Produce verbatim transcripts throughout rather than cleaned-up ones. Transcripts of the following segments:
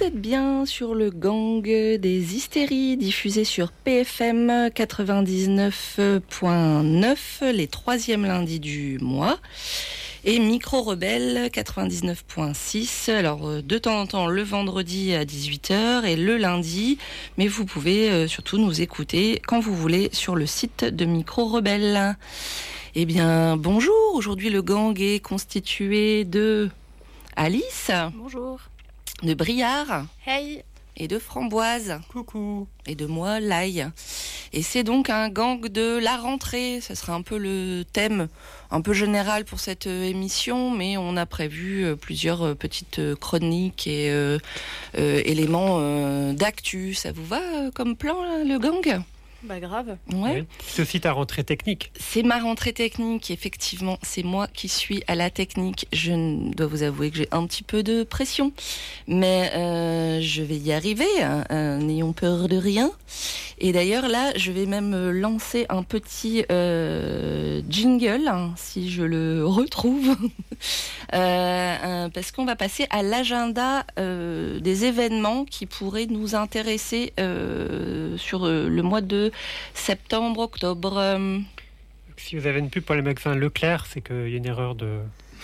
êtes bien sur le gang des hystéries, diffusé sur P F M quatre-vingt-dix-neuf point neuf, les troisièmes lundis du mois. Et Micro Rebelle quatre-vingt-dix-neuf point six, alors de temps en temps le vendredi à dix-huit heures et le lundi, mais vous pouvez euh, surtout nous écouter quand vous voulez sur le site de Micro Rebelle. Eh bien, bonjour, aujourd'hui le gang est constitué de Alice. Bonjour. De Briard. Hey. Et de Framboise. Coucou. Et de moi, Laï. Et c'est donc un gang de la rentrée. Ce sera un peu le thème un peu général pour cette émission, mais on a prévu plusieurs petites chroniques et euh, euh, éléments euh, d'actu. Ça vous va comme plan, là, le gang ? Bah grave. Ouais. Oui. C'est aussi ta rentrée technique. C'est ma rentrée technique, effectivement. C'est moi qui suis à la technique. Je dois vous avouer que j'ai un petit peu de pression, mais euh, je vais y arriver. Hein. Euh, n'ayons peur de rien. Et d'ailleurs, là, je vais même lancer un petit euh, jingle, hein, si je le retrouve, euh, euh, parce qu'on va passer à l'agenda euh, des événements qui pourraient nous intéresser euh, sur le mois de septembre, octobre. Si vous avez une pub pour les magasins Leclerc, c'est qu'il y a une erreur de...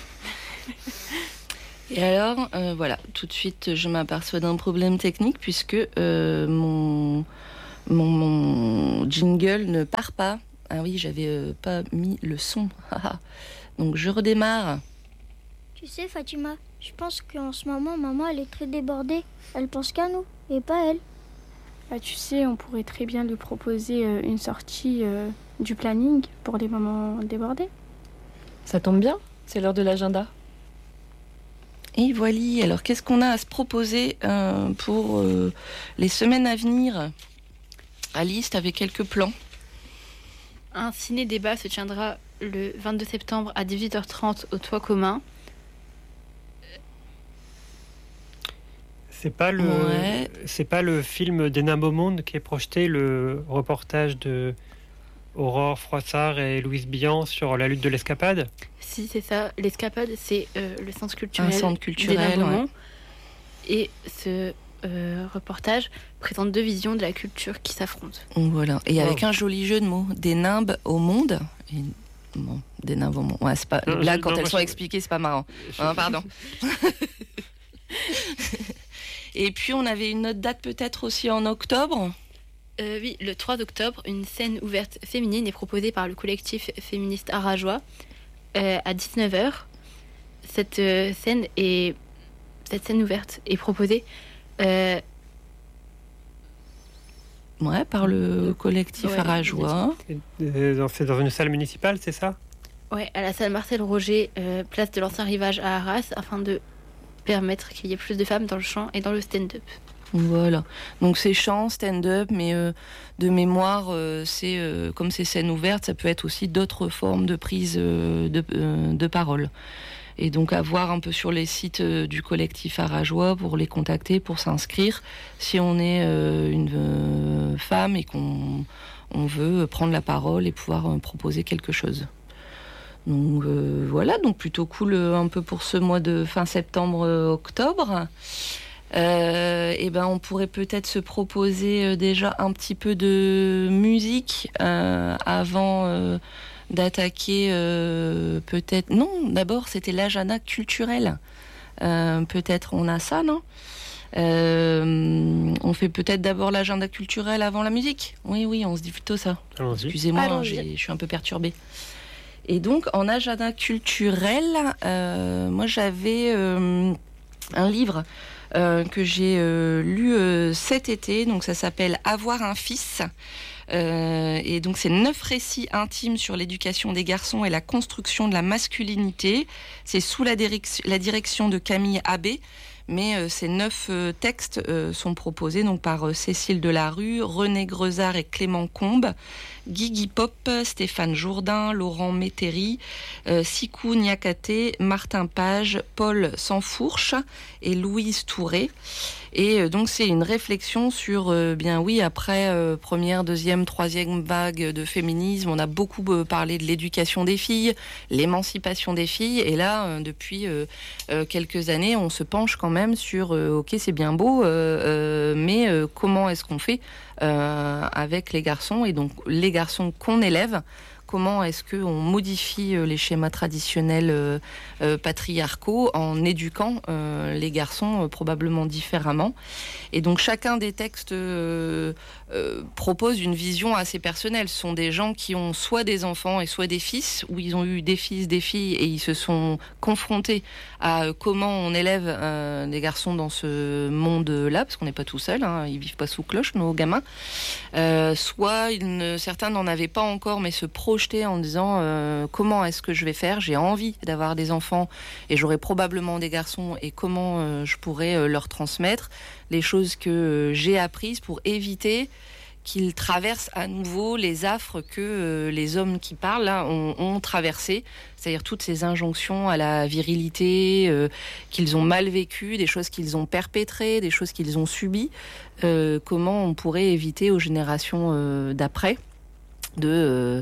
Et alors, euh, voilà, tout de suite, je m'aperçois d'un problème technique puisque euh, mon, mon, mon jingle ne part pas. Ah oui, j'avais euh, pas mis le son. Donc, je redémarre. Tu sais, Fatima, je pense qu'en ce moment, maman, elle est très débordée. Elle pense qu'à nous, et pas elle. Bah, tu sais, on pourrait très bien lui proposer euh, une sortie euh, du planning pour les moments débordés. Ça tombe bien, c'est l'heure de l'agenda. Et voilà, alors qu'est-ce qu'on a à se proposer euh, pour euh, les semaines à venir ? Alice, t'avais quelques plans ? Un ciné-débat se tiendra le vingt-deux septembre à dix-huit heures trente au Toit commun. C'est pas le, ouais. c'est pas le film d'Hénin Beaumonde qui est projeté, le reportage de Aurore Froissart et Louise Billan sur la lutte de l'escapade ? Si, c'est ça. L'escapade, c'est euh, le centre culturel, Un centre culturel d'Hénin Beaumont. Ouais. Et ce euh, reportage présente deux visions de la culture qui s'affrontent. Voilà. Et wow. avec un joli jeu de mots, des nimbes au monde. Et, bon, des nimbes au monde. Ouais, c'est pas, les blagues, quand non, elles sont je... expliquées, c'est pas marrant. Je... Hein, pardon. Et puis, on avait une autre date peut-être aussi en octobre. Euh, oui, le trois octobre, une scène ouverte féminine est proposée par le collectif féministe Arajois euh, à dix-neuf heures. Cette euh, scène est cette scène ouverte est proposée euh... ouais, par le collectif ouais, Arajois. C'est dans une salle municipale, c'est ça ? Ouais, à la salle Marcel Roger, euh, place de l'Ancien Rivage à Arras, afin de permettre qu'il y ait plus de femmes dans le chant et dans le stand-up. Voilà, donc c'est chant, stand-up, mais euh, de mémoire, euh, c'est euh, comme ces scènes ouvertes, ça peut être aussi d'autres formes de prise euh, de, euh, de parole. Et donc à voir un peu sur les sites euh, du collectif Arajois pour les contacter, pour s'inscrire, si on est euh, une euh, femme et qu'on on veut prendre la parole et pouvoir euh, proposer quelque chose. Donc euh, voilà, donc plutôt cool euh, un peu pour ce mois de fin septembre-octobre. Euh, et ben on pourrait peut-être se proposer euh, déjà un petit peu de musique euh, avant euh, d'attaquer euh, peut-être... Non, d'abord c'était l'agenda culturel. Euh, peut-être on a ça, non ? Euh, on fait peut-être d'abord l'agenda culturel avant la musique ? Oui, oui, on se dit plutôt ça. Allons-y. Excusez-moi, hein, Allons-y. je suis un peu perturbée. Et donc, en agenda culturel, euh, moi j'avais euh, un livre euh, que j'ai euh, lu euh, cet été, donc ça s'appelle « Avoir un fils ». Euh, et donc c'est neuf récits intimes sur l'éducation des garçons et la construction de la masculinité. C'est sous la, direc- la direction de Camille Abbé. Mais euh, ces neuf euh, textes euh, sont proposés donc par euh, Cécile Delarue, René Grezard et Clément Combe, Guigui Pop, Stéphane Jourdain, Laurent Métairie, euh, Sikou Niakaté, Martin Page, Paul Sansfourche et Louise Touré. Et euh, donc c'est une réflexion sur, euh, bien oui, après euh, première, deuxième, troisième vague de féminisme, on a beaucoup euh, parlé de l'éducation des filles, l'émancipation des filles, et là, euh, depuis euh, euh, quelques années, on se penche quand même sur, euh, ok, c'est bien beau, euh, euh, mais euh, comment est-ce qu'on fait euh, avec les garçons, et donc les garçons qu'on élève, comment est-ce qu'on modifie les schémas traditionnels euh, euh, patriarcaux en éduquant euh, les garçons euh, probablement différemment. Et donc chacun des textes euh, euh, propose une vision assez personnelle. Ce sont des gens qui ont soit des enfants et soit des fils, où ils ont eu des fils, des filles, et ils se sont confrontés à euh, comment on élève euh, des garçons dans ce monde-là, parce qu'on n'est pas tout seul, hein, ils vivent pas sous cloche, nos gamins. Euh, soit ils ne, certains n'en avaient pas encore, mais se projeter en disant euh, comment est-ce que je vais faire, j'ai envie d'avoir des enfants et j'aurai probablement des garçons, et comment euh, je pourrais euh, leur transmettre les choses que euh, j'ai apprises pour éviter qu'ils traversent à nouveau les affres que euh, les hommes qui parlent là, ont, ont traversées, c'est-à-dire toutes ces injonctions à la virilité euh, qu'ils ont mal vécues, des choses qu'ils ont perpétrées, des choses qu'ils ont subies. Euh, comment on pourrait éviter aux générations euh, d'après de euh,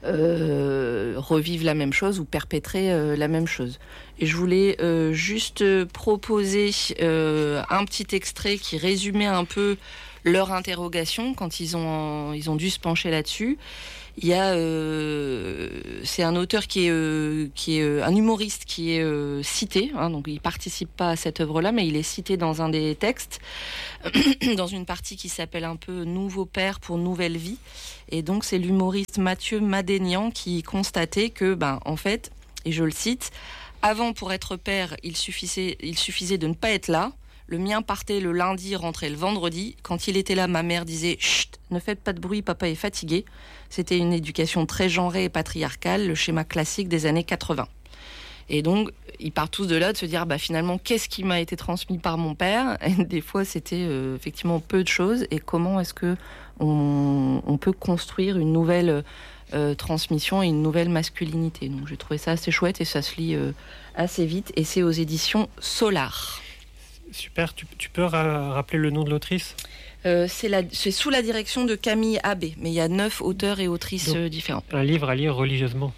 euh, revivre la même chose ou perpétrer euh, la même chose. Et je voulais euh, juste proposer euh, un petit extrait qui résumait un peu leur interrogation quand ils ont, ils ont dû se pencher là-dessus. Il y a, euh, c'est un auteur qui est, euh, qui est euh, un humoriste qui est euh, cité, hein, donc il participe pas à cette œuvre-là, mais il est cité dans un des textes, dans une partie qui s'appelle un peu Nouveau père pour nouvelle vie. Et donc c'est l'humoriste Mathieu Madénian qui constatait que, ben, en fait, et je le cite, avant pour être père, il suffisait, il suffisait de ne pas être là. Le mien partait le lundi, rentrait le vendredi. Quand il était là, ma mère disait « Chut, ne faites pas de bruit, papa est fatigué ». C'était une éducation très genrée et patriarcale, le schéma classique des années quatre-vingts. Et donc, ils partent tous de là, de se dire bah, finalement, qu'est-ce qui m'a été transmis par mon père ? Et des fois, c'était euh, effectivement peu de choses. Et comment est-ce que on, on peut construire une nouvelle euh, transmission et une nouvelle masculinité ? Donc, j'ai trouvé ça assez chouette et ça se lit euh, assez vite. Et c'est aux éditions Solar. Super, tu, tu peux ra- rappeler le nom de l'autrice ? euh, c'est, la, c'est sous la direction de Camille Abbé, mais il y a neuf auteurs et autrices Donc, différents. Un livre à lire religieusement.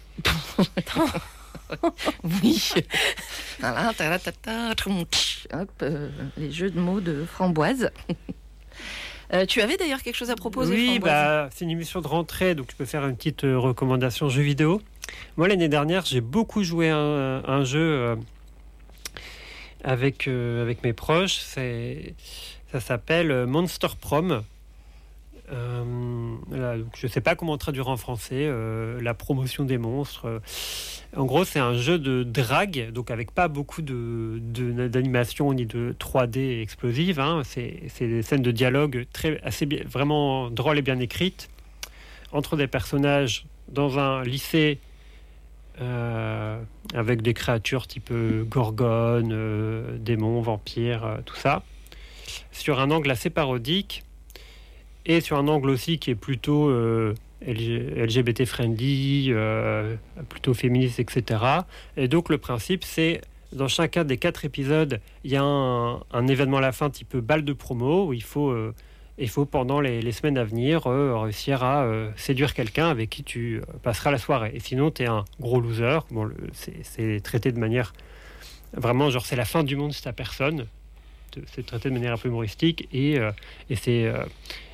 Oui. Voilà, hop, euh, les jeux de mots de Framboise. Euh, tu avais d'ailleurs quelque chose à proposer, Oui, Framboise ? bah, c'est une émission de rentrée, donc je peux faire une petite euh, recommandation jeux vidéo. Moi, l'année dernière, j'ai beaucoup joué à un, un jeu euh, avec, euh, avec mes proches. C'est, ça s'appelle Monster Prom. Euh, là, donc je ne sais pas comment traduire en français. Euh, la promotion des monstres. En gros, c'est un jeu de drague, donc avec pas beaucoup de, de, d'animation ni de trois D explosive. Hein. C'est, c'est des scènes de dialogue très, assez bien, vraiment drôles et bien écrites entre des personnages dans un lycée euh, avec des créatures type gorgones, euh, démons, vampires, euh, tout ça, sur un angle assez parodique et sur un angle aussi qui est plutôt euh, L G B T friendly, euh, plutôt féministe, et cetera. Et donc le principe, c'est dans chacun des quatre épisodes, il y a un, un événement à la fin type balle de promo où il faut, euh, il faut pendant les, les semaines à venir euh, réussir à euh, séduire quelqu'un avec qui tu euh, passeras la soirée. Et sinon, tu es un gros loser. Bon, le, c'est, c'est traité de manière vraiment genre c'est la fin du monde si t'as personne. C'est traité de manière un peu humoristique et, euh, et c'est euh,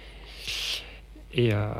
et euh,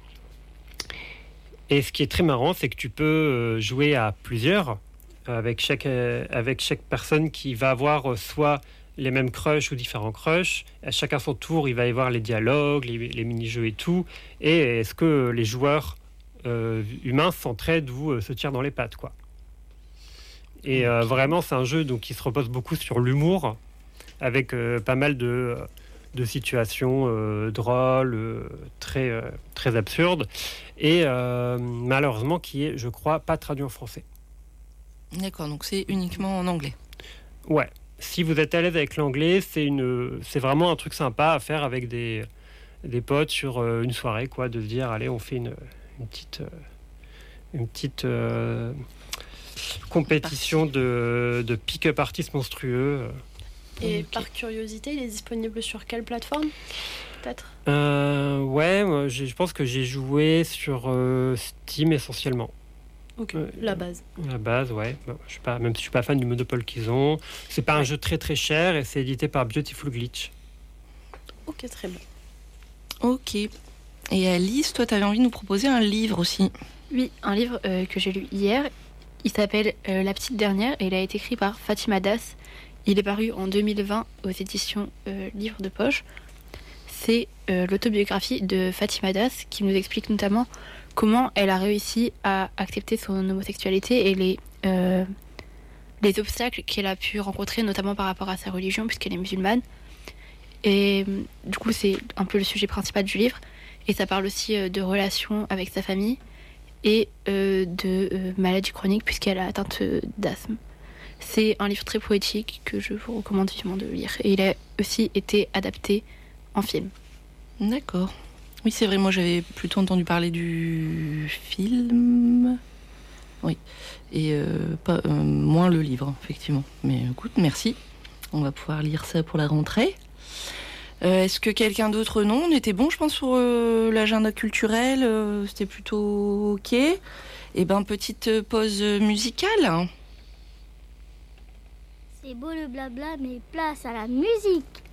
Et ce qui est très marrant, c'est que tu peux jouer à plusieurs, avec chaque, avec chaque personne qui va avoir soit les mêmes crushs ou différents crushs. À chacun son tour, il va y avoir les dialogues, les, les mini-jeux et tout. Et est-ce que les joueurs euh, humains s'entraident ou euh, se tirent dans les pattes, quoi. Et euh, vraiment, c'est un jeu donc, qui se repose beaucoup sur l'humour, avec euh, pas mal de... de situations euh, drôles, euh, très, euh, très absurdes, et euh, malheureusement qui est, je crois, pas traduit en français. D'accord, donc c'est uniquement en anglais. Ouais, si vous êtes à l'aise avec l'anglais, c'est, une, c'est vraiment un truc sympa à faire avec des, des potes sur euh, une soirée, quoi, de se dire, allez, on fait une, une petite, euh, une petite euh, compétition de, de pick-up artistes monstrueux. Et Ok. par curiosité, il est disponible sur quelle plateforme, peut-être? Euh, ouais, moi, j'ai- je pense que j'ai joué sur euh, Steam essentiellement. Ok, Euh, la base. À la base, ouais. Bon, je suis pas, même si je suis pas fan du monopole qu'ils ont. C'est pas un jeu très très cher et c'est édité par Beautiful Glitch. Ok, très bien. Ok. Et Alice, toi, tu avais envie de nous proposer un livre aussi. Oui, un livre euh, que j'ai lu hier. Il s'appelle euh, La petite dernière et il a été écrit par Fatima Das. Il est paru en deux mille vingt aux éditions euh, Livres de Poche. C'est euh, l'autobiographie de Fatima Das qui nous explique notamment comment elle a réussi à accepter son homosexualité et les, euh, les obstacles qu'elle a pu rencontrer, notamment par rapport à sa religion, puisqu'elle est musulmane. Et euh, du coup, c'est un peu le sujet principal du livre. Et ça parle aussi euh, de relations avec sa famille et euh, de euh, maladies chroniques, puisqu'elle est atteinte euh, d'asthme. C'est un livre très poétique que je vous recommande vivement de lire. Et il a aussi été adapté en film. D'accord. Oui, c'est vrai, moi j'avais plutôt entendu parler du film. Oui. Et euh, pas, euh, moins le livre, effectivement. Mais écoute, merci. On va pouvoir lire ça pour la rentrée. Euh, est-ce que quelqu'un d'autre, non? On était bon, je pense, pour euh, l'agenda culturel. euh, C'était plutôt ok. Et ben, petite pause musicale. C'est beau le blabla, mais place à la musique.